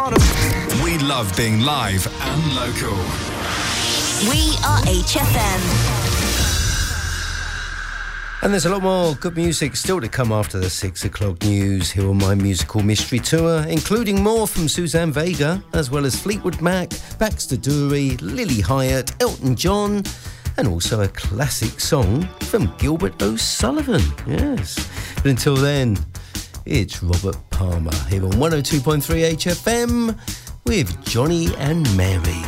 We love being live and local. We are HFM. And there's a lot more good music still to come after the 6 o'clock news here on my musical mystery tour, including more from Suzanne Vega, as well as Fleetwood Mac, Baxter Dury, Lily Hyatt, Elton John, and also a classic song from Gilbert O'Sullivan. Yes. But until then, it's Robert Palmer here on 102.3 HFM with Johnny and Mary.